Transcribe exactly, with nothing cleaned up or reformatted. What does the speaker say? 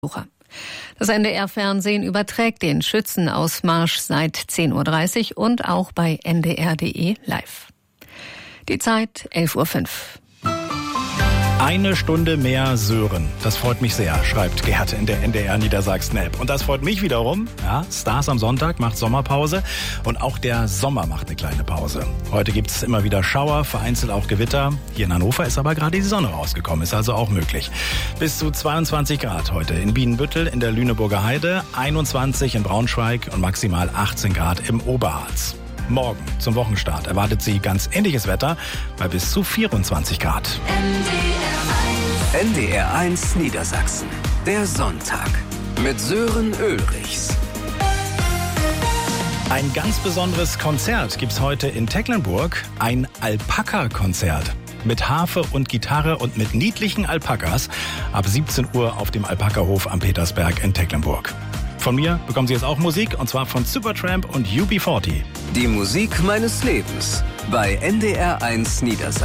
Das N D R-Fernsehen überträgt den Schützenausmarsch seit zehn Uhr dreißig und auch bei N D R punkt de live. Die Zeit elf Uhr fünf. Eine Stunde mehr Sören. Das freut mich sehr, schreibt Gerd in der N D R Niedersachsen-App. Und das freut mich wiederum. Ja, Stars am Sonntag macht Sommerpause und auch der Sommer macht eine kleine Pause. Heute gibt es immer wieder Schauer, vereinzelt auch Gewitter. Hier in Hannover ist aber gerade die Sonne rausgekommen, ist also auch möglich. Bis zu zweiundzwanzig Grad heute in Bienenbüttel in der Lüneburger Heide, einundzwanzig in Braunschweig und maximal achtzehn Grad im Oberharz. Morgen zum Wochenstart erwartet sie ganz ähnliches Wetter bei bis zu vierundzwanzig Grad. N D R eins Niedersachsen. Der Sonntag mit Sören Ulrichs. Ein ganz besonderes Konzert gibt's heute in Tecklenburg. Ein Alpaka-Konzert. Mit Harfe und Gitarre und mit niedlichen Alpakas. Ab siebzehn Uhr auf dem Alpaka-Hof am Petersberg in Tecklenburg. Von mir bekommen Sie jetzt auch Musik, und zwar von Supertramp und U B vierzig. Die Musik meines Lebens bei N D R eins Niedersachsen.